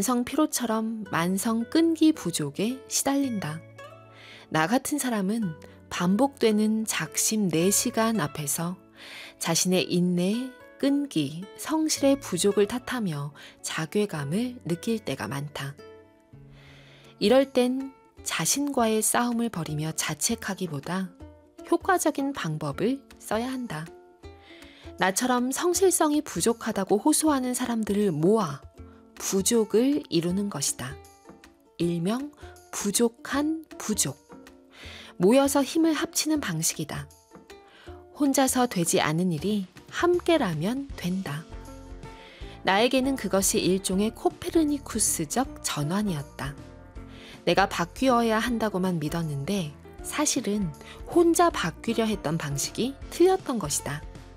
만성 피로처럼 만성 끈기 부족에 시달린다. 나 같은 사람은 반복되는 작심 4시간 앞에서 자신의 인내, 끈기, 성실의 부족을 탓하며 자괴감을 느낄 때가 많다. 이럴 땐 자신과의 싸움을 벌이며 자책하기보다 효과적인 방법을 써야 한다. 나처럼 성실성이 부족하다고 호소하는 사람들을 모아 부족을 이루는 것이다. 일명 부족한 부족. 모여서 힘을 합치는 방식이다. 혼자서 되지 않은 일이 함께라면 된다. 나에게는 그것이 일종의 코페르니쿠스적 전환이었다. 내가 바뀌어야 한다고만 믿었는데 사실은 혼자 바뀌려 했던 방식이 틀렸던 것이다.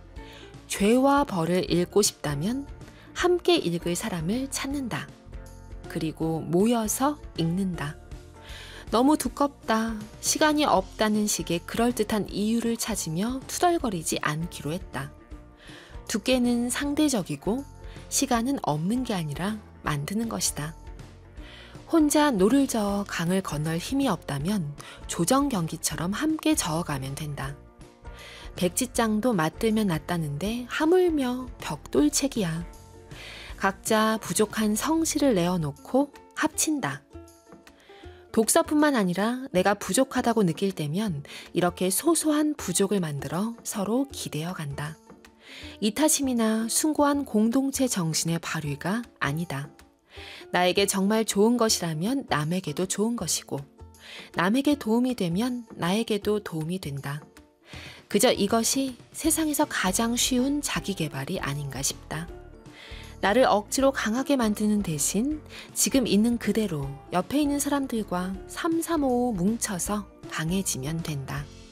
죄와 벌을 읽고 싶다면 함께 읽을 사람을 찾는다. 그리고 모여서 읽는다. 너무 두껍다, 시간이 없다는 식의 그럴듯한 이유를 찾으며 투덜거리지 않기로 했다. 두께는 상대적이고 시간은 없는 게 아니라 만드는 것이다. 혼자 노를 저어 강을 건널 힘이 없다면 조정 경기처럼 함께 저어가면 된다. 백지장도 맞들면 낫다는데 하물며 벽돌책이야. 각자 부족한 성실을 내어놓고 합친다. 독서뿐만 아니라 내가 부족하다고 느낄 때면 이렇게 소소한 부족을 만들어 서로 기대어 간다. 이타심이나 숭고한 공동체 정신의 발휘가 아니다. 나에게 정말 좋은 것이라면 남에게도 좋은 것이고 남에게 도움이 되면 나에게도 도움이 된다. 그저 이것이 세상에서 가장 쉬운 자기계발이 아닌가 싶다. 나를 억지로 강하게 만드는 대신 지금 있는 그대로 옆에 있는 사람들과 삼삼오오 뭉쳐서 강해지면 된다.